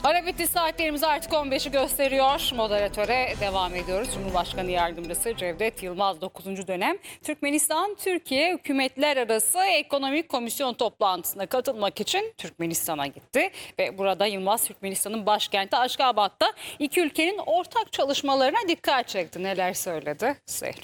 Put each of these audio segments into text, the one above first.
Ara bitti, saatlerimiz artık 15'i gösteriyor. Moderatöre devam ediyoruz. Cumhurbaşkanı Yardımcısı Cevdet Yılmaz 9. dönem Türkmenistan-Türkiye Hükümetler Arası Ekonomik Komisyon toplantısına katılmak için Türkmenistan'a gitti. Ve burada Yılmaz Türkmenistan'ın başkenti Aşgabat'ta iki ülkenin ortak çalışmalarına dikkat çekti. Neler söyledi? Söyle.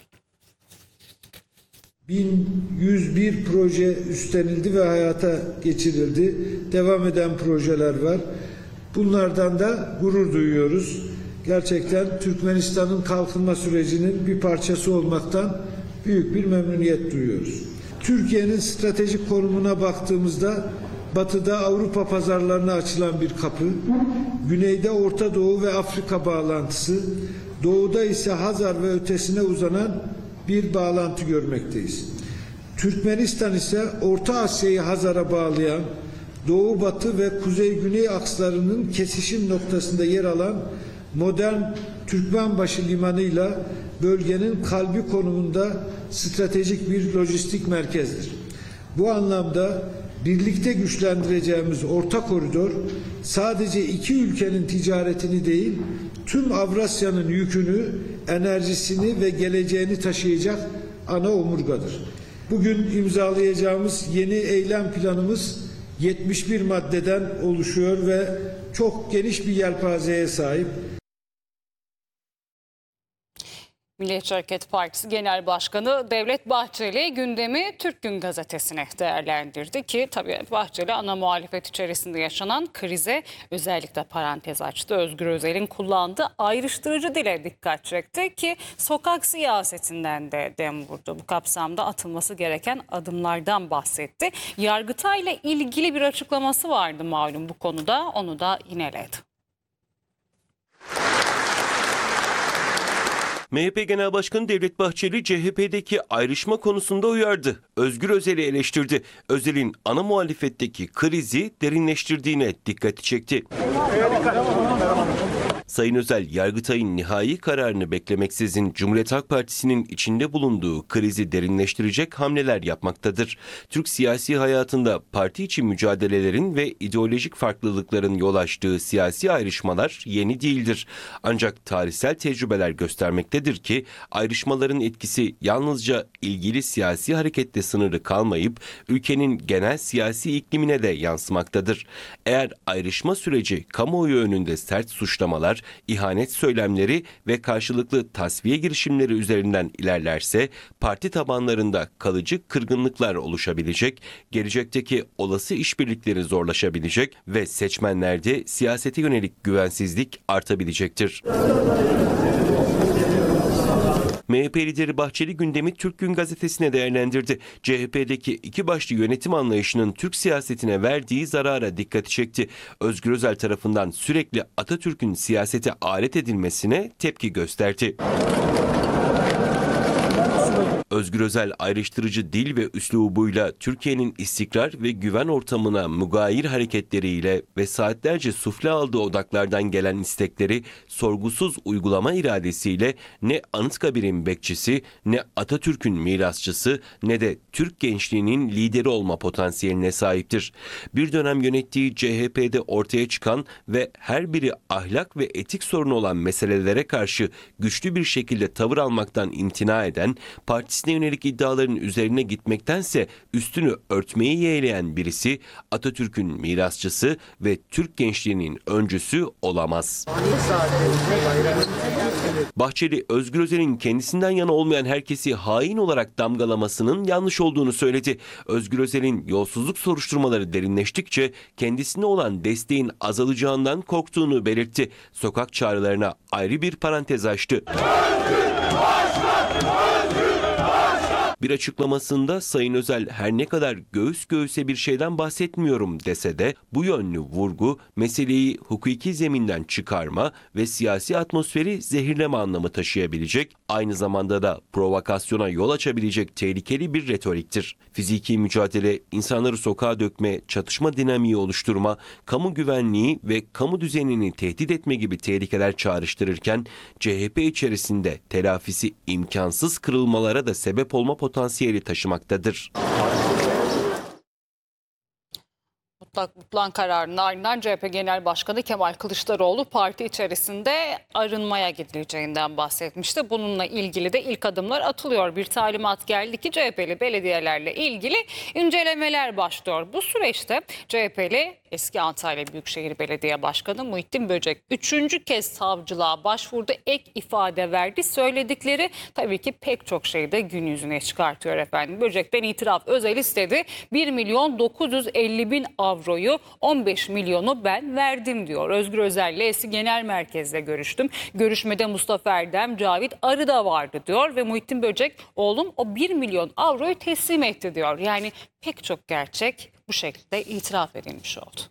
1101 proje üstlenildi ve hayata geçirildi. Devam eden projeler var. Bunlardan da gurur duyuyoruz. Gerçekten Türkmenistan'ın kalkınma sürecinin bir parçası olmaktan büyük bir memnuniyet duyuyoruz. Türkiye'nin stratejik konumuna baktığımızda batıda Avrupa pazarlarına açılan bir kapı, güneyde Orta Doğu ve Afrika bağlantısı, doğuda ise Hazar ve ötesine uzanan bir bağlantı görmekteyiz. Türkmenistan ise Orta Asya'yı Hazar'a bağlayan, Doğu Batı ve Kuzey Güney akslarının kesişim noktasında yer alan modern Türkmenbaşı limanıyla bölgenin kalbi konumunda stratejik bir lojistik merkezdir. Bu anlamda birlikte güçlendireceğimiz orta koridor sadece iki ülkenin ticaretini değil, tüm Avrasya'nın yükünü, enerjisini ve geleceğini taşıyacak ana omurgadır. Bugün imzalayacağımız yeni eylem planımız 71 maddeden oluşuyor ve çok geniş bir yelpazeye sahip. Milliyetçi Hareket Partisi Genel Başkanı Devlet Bahçeli gündemi Türk Gün Gazetesi'ne değerlendirdi ki tabii Bahçeli ana muhalefet içerisinde yaşanan krize özellikle parantez açtı. Özgür Özel'in kullandığı ayrıştırıcı dile dikkat çekti ki sokak siyasetinden de dem vurdu. Bu kapsamda atılması gereken adımlardan bahsetti. Yargıtay'la ilgili bir açıklaması vardı malum bu konuda, onu da yineledi. MHP Genel Başkanı Devlet Bahçeli CHP'deki ayrışma konusunda uyardı. Özgür Özel'i eleştirdi. Özel'in ana muhalefetteki krizi derinleştirdiğine dikkati çekti. Sayın Özel, Yargıtay'ın nihai kararını beklemeksizin Cumhuriyet Halk Partisi'nin içinde bulunduğu krizi derinleştirecek hamleler yapmaktadır. Türk siyasi hayatında parti içi mücadelelerin ve ideolojik farklılıkların yol açtığı siyasi ayrışmalar yeni değildir. Ancak tarihsel tecrübeler göstermektedir ki ayrışmaların etkisi yalnızca ilgili siyasi harekette sınırlı kalmayıp ülkenin genel siyasi iklimine de yansımaktadır. Eğer ayrışma süreci kamuoyu önünde sert suçlamalar, ihanet söylemleri ve karşılıklı tasfiye girişimleri üzerinden ilerlerse parti tabanlarında kalıcı kırgınlıklar oluşabilecek, gelecekteki olası işbirlikleri zorlaşabilecek ve seçmenlerde siyasete yönelik güvensizlik artabilecektir. MHP lideri Bahçeli gündemi Türk Gün Gazetesi'ne değerlendirdi. CHP'deki iki başlı yönetim anlayışının Türk siyasetine verdiği zarara dikkati çekti. Özgür Özel tarafından sürekli Atatürk'ün siyasete alet edilmesine tepki gösterdi. Özgür Özel ayrıştırıcı dil ve üslubuyla Türkiye'nin istikrar ve güven ortamına mugayir hareketleriyle ve saatlerce sufle aldığı odaklardan gelen istekleri sorgusuz uygulama iradesiyle ne Anıtkabir'in bekçisi, ne Atatürk'ün mirasçısı, ne de Türk gençliğinin lideri olma potansiyeline sahiptir. Bir dönem yönettiği CHP'de ortaya çıkan ve her biri ahlak ve etik sorunu olan meselelere karşı güçlü bir şekilde tavır almaktan imtina eden, partisine yönelik iddiaların üzerine gitmektense üstünü örtmeyi yeğleyen birisi Atatürk'ün mirasçısı ve Türk gençliğinin öncüsü olamaz. Bahçeli, Özgür Özel'in kendisinden yana olmayan herkesi hain olarak damgalamasının yanlış olduğunu söyledi. Özgür Özel'in yolsuzluk soruşturmaları derinleştikçe kendisine olan desteğin azalacağından korktuğunu belirtti. Sokak çağrılarına ayrı bir parantez açtı. Bir açıklamasında Sayın Özel her ne kadar göğüs göğüse bir şeyden bahsetmiyorum dese de bu yönlü vurgu meseleyi hukuki zeminden çıkarma ve siyasi atmosferi zehirleme anlamı taşıyabilecek, aynı zamanda da provokasyona yol açabilecek tehlikeli bir retoriktir. Fiziki mücadele, insanları sokağa dökme, çatışma dinamiği oluşturma, kamu güvenliği ve kamu düzenini tehdit etme gibi tehlikeler çağrıştırırken CHP içerisinde telafisi imkansız kırılmalara da sebep olma potansiyeli taşımaktadır. tutuklan kararının ardından CHP Genel Başkanı Kemal Kılıçdaroğlu parti içerisinde arınmaya gidileceğinden bahsetmişti. Bununla ilgili de ilk adımlar atılıyor. Bir talimat geldi ki CHP'li belediyelerle ilgili incelemeler başlıyor. Bu süreçte CHP'li eski Antalya Büyükşehir Belediye Başkanı Muhittin Böcek 3. kez savcılığa başvurdu. Ek ifade verdi. Söyledikleri tabii ki pek çok şeyi de gün yüzüne çıkartıyor efendim. Böcek'ten itiraf özel istedi. 1.950.000 avroyu 15 milyonu ben verdim diyor. Özgür Özel'le eski genel merkezde görüştüm. Görüşmede Mustafa Erdem, Cavit Arı da vardı diyor ve Muhittin Böcek oğlum o 1 milyon avroyu teslim etti diyor. Yani pek çok gerçek bu şekilde itiraf edilmiş oldu.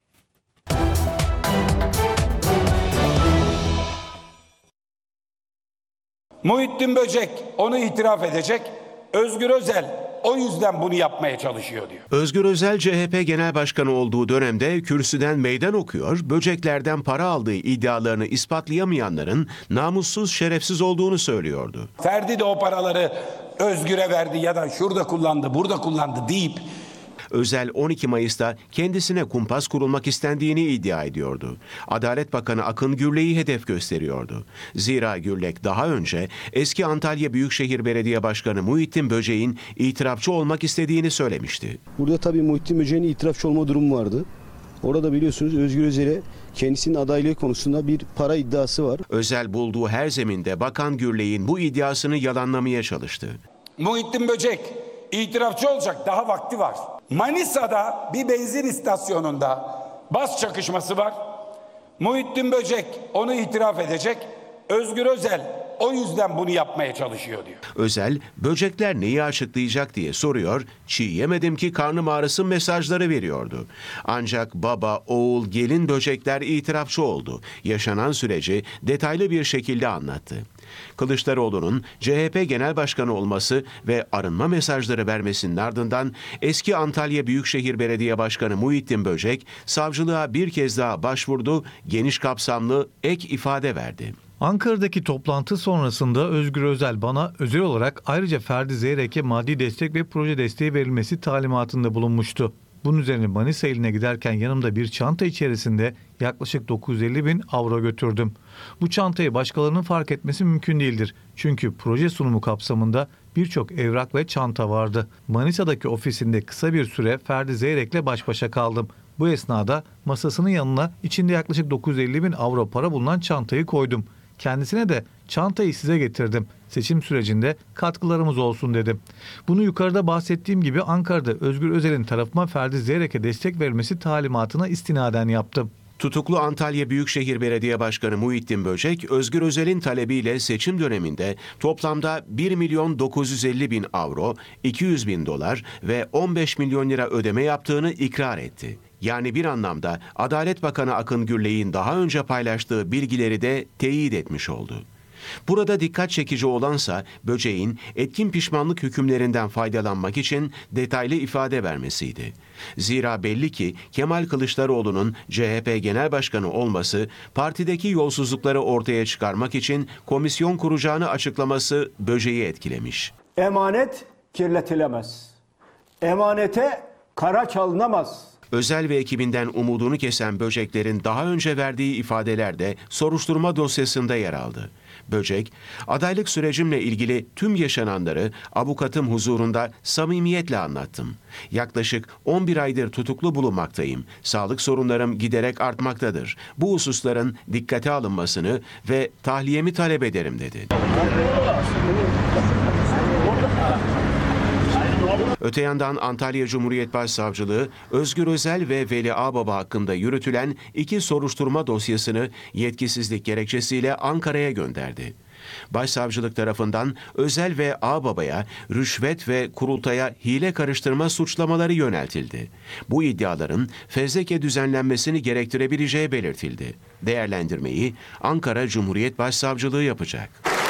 Muhittin Böcek onu itiraf edecek. Özgür Özel o yüzden bunu yapmaya çalışıyor diyor. Özgür Özel CHP Genel Başkanı olduğu dönemde kürsüden meydan okuyor, Böceklerden para aldığı iddialarını ispatlayamayanların namussuz, şerefsiz olduğunu söylüyordu. Ferdi de o paraları Özgür'e verdi ya da şurada kullandı, burada kullandı deyip Özel 12 Mayıs'ta kendisine kumpas kurulmak istendiğini iddia ediyordu. Adalet Bakanı Akın Gürlek'i hedef gösteriyordu. Zira Gürlek daha önce eski Antalya Büyükşehir Belediye Başkanı Muhittin Böcek'in itirafçı olmak istediğini söylemişti. Burada tabii Muhittin Böcek'in itirafçı olma durumu vardı. Orada biliyorsunuz Özgür Özel'e kendisinin adaylığı konusunda bir para iddiası var. Özel bulduğu her zeminde Bakan Gürlek'in bu iddiasını yalanlamaya çalıştı. Muhittin Böcek itirafçı olacak, daha vakti var. Manisa'da bir benzin istasyonunda bas çakışması var. Muhittin Böcek onu itiraf edecek. Özgür Özel o yüzden bunu yapmaya çalışıyor diyor. Özel, Böcekler neyi açıklayacak diye soruyor, çiğ yemedim ki karnım ağrısın mesajları veriyordu. Ancak baba, oğul, gelin Böcekler itirafçı oldu. Yaşanan süreci detaylı bir şekilde anlattı. Kılıçdaroğlu'nun CHP Genel Başkanı olması ve arınma mesajları vermesinin ardından eski Antalya Büyükşehir Belediye Başkanı Muhittin Böcek savcılığa bir kez daha başvurdu, geniş kapsamlı ek ifade verdi. Ankara'daki toplantı sonrasında Özgür Özel bana özel olarak ayrıca Ferdi Zeyrek'e maddi destek ve proje desteği verilmesi talimatında bulunmuştu. Bunun üzerine Manisa iline giderken yanımda bir çanta içerisinde yaklaşık 950.000 avro götürdüm. Bu çantayı başkalarının fark etmesi mümkün değildir. Çünkü proje sunumu kapsamında birçok evrak ve çanta vardı. Manisa'daki ofisinde kısa bir süre Ferdi Zeyrek'le baş başa kaldım. Bu esnada masasının yanına içinde yaklaşık 950.000 avro para bulunan çantayı koydum. Kendisine de çantayı size getirdim. Seçim sürecinde katkılarımız olsun dedim. Bunu yukarıda bahsettiğim gibi Ankara'da Özgür Özel'in tarafıma Ferdi Zeyrek'e destek verilmesi talimatına istinaden yaptım. Tutuklu Antalya Büyükşehir Belediye Başkanı Muhittin Böcek, Özgür Özel'in talebiyle seçim döneminde toplamda 1.950.000 avro, 200.000 dolar ve 15 milyon lira ödeme yaptığını ikrar etti. Yani bir anlamda Adalet Bakanı Akın Gürlek'in daha önce paylaştığı bilgileri de teyit etmiş oldu. Burada dikkat çekici olansa Böcek'in etkin pişmanlık hükümlerinden faydalanmak için detaylı ifade vermesiydi. Zira belli ki Kemal Kılıçdaroğlu'nun CHP Genel Başkanı olması partideki yolsuzlukları ortaya çıkarmak için komisyon kuracağını açıklaması Böcek'i etkilemiş. Emanet kirletilemez. Emanete kara çalınamaz. Özel ve ekibinden umudunu kesen Böceklerin daha önce verdiği ifadeler de soruşturma dosyasında yer aldı. Böcek, adaylık sürecimle ilgili tüm yaşananları avukatım huzurunda samimiyetle anlattım. Yaklaşık 11 aydır tutuklu bulunmaktayım. Sağlık sorunlarım giderek artmaktadır. Bu hususların dikkate alınmasını ve tahliyemi talep ederim dedi. Öte yandan Antalya Cumhuriyet Başsavcılığı, Özgür Özel ve Veli Ağbaba hakkında yürütülen 2 soruşturma dosyasını yetkisizlik gerekçesiyle Ankara'ya gönderdi. Başsavcılık tarafından Özel ve Ağbaba'ya rüşvet ve kurultaya hile karıştırma suçlamaları yöneltildi. Bu iddiaların fezleke düzenlenmesini gerektirebileceği belirtildi. Değerlendirmeyi Ankara Cumhuriyet Başsavcılığı yapacak.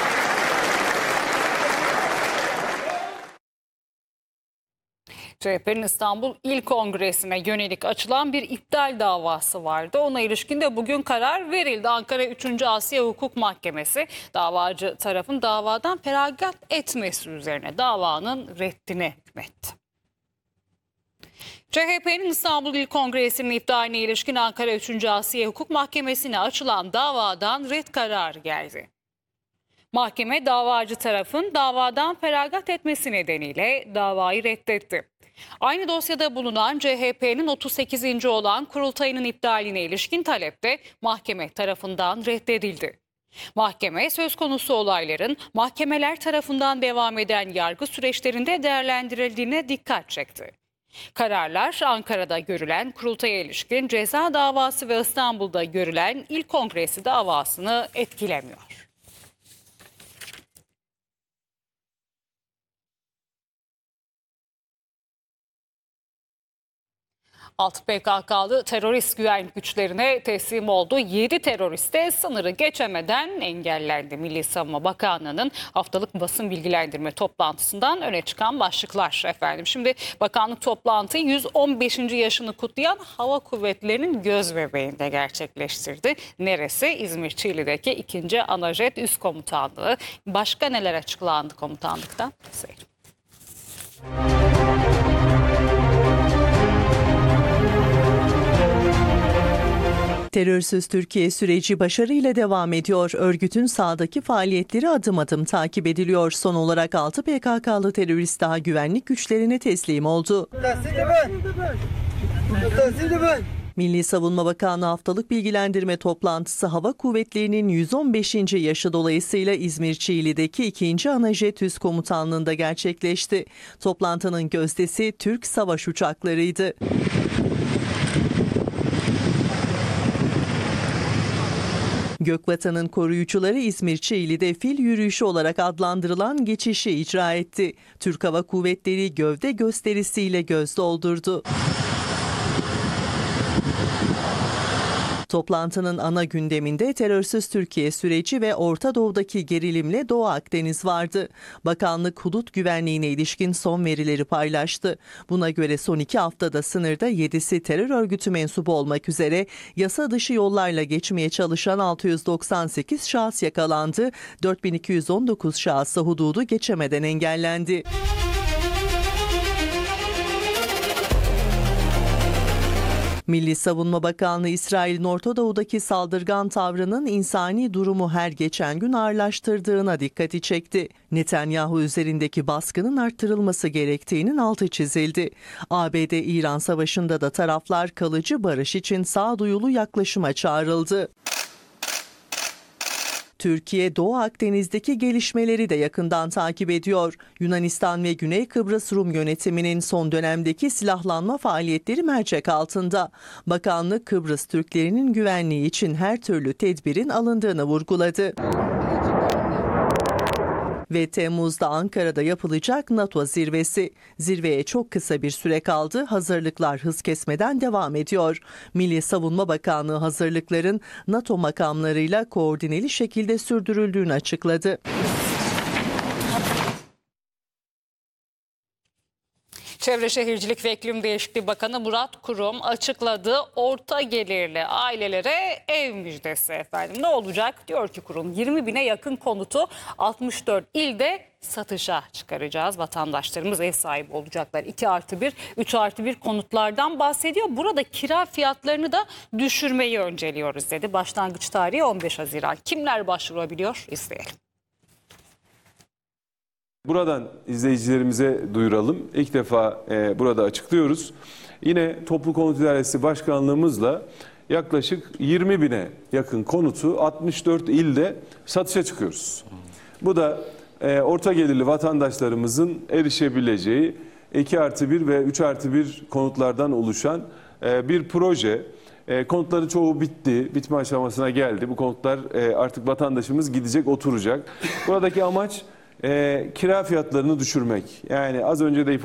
CHP'nin İstanbul İl Kongresi'ne yönelik açılan bir iptal davası vardı. Ona ilişkin de bugün karar verildi. Ankara 3. Asya Hukuk Mahkemesi davacı tarafın davadan feragat etmesi üzerine davanın reddine hükmetti. CHP'nin İstanbul İl Kongresi'nin iptaline ilişkin Ankara 3. Asliye Hukuk Mahkemesi'ne açılan davadan ret kararı geldi. Mahkeme davacı tarafın davadan feragat etmesi nedeniyle davayı reddetti. Aynı dosyada bulunan CHP'nin 38. olan kurultayının iptaline ilişkin talep de mahkeme tarafından reddedildi. Mahkeme söz konusu olayların mahkemeler tarafından devam eden yargı süreçlerinde değerlendirildiğine dikkat çekti. Kararlar Ankara'da görülen kurultaya ilişkin ceza davası ve İstanbul'da görülen İl Kongresi davasını etkilemiyor. 6 PKK'lı terörist güvenlik güçlerine teslim oldu. 7 terörist de sınırı geçemeden engellendi. Milli Savunma Bakanlığı'nın haftalık basın bilgilendirme toplantısından öne çıkan başlıklar efendim. Şimdi bakanlık toplantıyı 115. yaşını kutlayan Hava Kuvvetleri'nin gözbebeğinde gerçekleştirdi. Neresi? İzmir Çiğli'deki 2. Anajet Üst Komutanlığı. Başka neler açıklandı komutanlıktan? Seyredin. Terörsüz Türkiye süreci başarıyla devam ediyor. Örgütün sahadaki faaliyetleri adım adım takip ediliyor. Son olarak 6 PKK'lı terörist daha güvenlik güçlerine teslim oldu. Milli Savunma Bakanlığı haftalık bilgilendirme toplantısı Hava Kuvvetleri'nin 115. yaşı dolayısıyla İzmir Çiğli'deki 2. Anajet Üst Komutanlığı'nda gerçekleşti. Toplantının gözdesi Türk savaş uçaklarıydı. Gökvatan'ın koruyucuları İzmir Çiğli'de fil yürüyüşü olarak adlandırılan geçişi icra etti. Türk Hava Kuvvetleri gövde gösterisiyle göz doldurdu. Toplantının ana gündeminde terörsüz Türkiye süreci ve Orta Doğu'daki gerilimle Doğu Akdeniz vardı. Bakanlık hudut güvenliğine ilişkin son verileri paylaştı. Buna göre son 2 haftada sınırda 7'si terör örgütü mensubu olmak üzere yasa dışı yollarla geçmeye çalışan 698 şahıs yakalandı. 4219 şahıs hududu geçemeden engellendi. Milli Savunma Bakanlığı İsrail'in Orta Doğu'daki saldırgan tavrının insani durumu her geçen gün ağırlaştırdığına dikkati çekti. Netanyahu üzerindeki baskının arttırılması gerektiğinin altı çizildi. ABD-İran savaşında da taraflar kalıcı barış için sağduyulu yaklaşıma çağrıldı. Türkiye, Doğu Akdeniz'deki gelişmeleri de yakından takip ediyor. Yunanistan ve Güney Kıbrıs Rum yönetiminin son dönemdeki silahlanma faaliyetleri mercek altında. Bakanlık, Kıbrıs Türklerinin güvenliği için her türlü tedbirin alındığını vurguladı. Ve Temmuz'da Ankara'da yapılacak NATO zirvesi. Zirveye çok kısa bir süre kaldı. Hazırlıklar hız kesmeden devam ediyor. Milli Savunma Bakanlığı hazırlıkların NATO makamlarıyla koordineli şekilde sürdürüldüğünü açıkladı. Çevre Şehircilik ve İklim Değişikliği Bakanı Murat Kurum açıkladı. Orta gelirli ailelere ev müjdesi efendim. Ne olacak? Diyor ki kurum 20.000'e yakın konutu 64 ilde satışa çıkaracağız. Vatandaşlarımız ev sahibi olacaklar. 2+1, 3+1 konutlardan bahsediyor. Burada kira fiyatlarını da düşürmeyi önceliyoruz dedi. Başlangıç tarihi 15 Haziran. Kimler başvurabiliyor? İzleyelim. Buradan izleyicilerimize duyuralım. İlk defa burada açıklıyoruz. Yine Toplu Konut İdaresi Başkanlığımızla yaklaşık 20.000'e yakın konutu 64 ilde satışa çıkıyoruz. Bu da orta gelirli vatandaşlarımızın erişebileceği 2+1 ve 3+1 konutlardan oluşan bir proje. Konutların çoğu bitti, bitme aşamasına geldi. Bu konutlar artık vatandaşımız gidecek, oturacak. Buradaki amaç kira fiyatlarını düşürmek. Yani az önce de